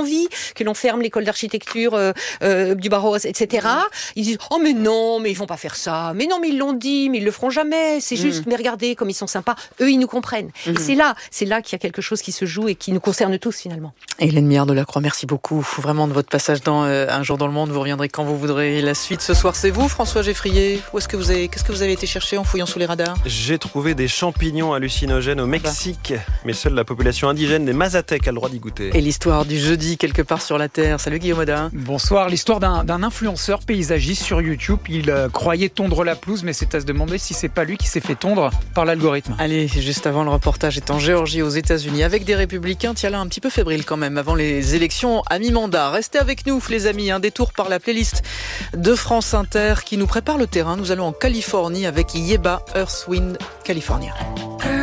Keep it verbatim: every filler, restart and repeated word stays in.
envie que l'on ferme l'école d'architecture euh, euh, du Barreau, et cetera. Ils disent oh mais non, mais ils vont pas faire ça. Mais non, mais ils l'ont dit, mais ils le feront jamais. C'est juste, mmh. mais regardez comme ils sont sympas. Eux, ils nous comprennent. Mmh. Et c'est là, c'est là qu'il y a quelque chose qui se joue et qui nous concerne tous finalement. Hélène Miard de la Croix, merci beaucoup vraiment de votre passage dans euh, Un jour dans le monde. Vous reviendrez quand vous voudrez. La suite ce soir, c'est vous, François Geffrier. Où est-ce que vous avez, qu'est-ce que vous avez été chercher en fouillant sous les radars? J'ai trouvé des champignons hallucinogènes au Mexique, mais seule la population indigène des Mazatèques a le droit d'y goûter. Et l'histoire du jeudi quelque part sur la terre. Salut Guillaume Audin. Bonsoir. L'histoire d'un, d'un influenceur paysagiste sur YouTube. Il euh, croyait tondre la pelouse, mais c'est à se demander si c'est pas lui qui s'est fait tondre par l'algorithme. Allez, juste avant, le reportage est en Géorgie, aux États-Unis, avec des républicains, tiens là, un petit peu fébriles quand même, avant les élections à mi-mandat. Restez avec nous, les amis, un détour par la playlist de France Inter qui nous prépare le terrain. Nous allons en Californie avec Yeba, Earth, Wind, California.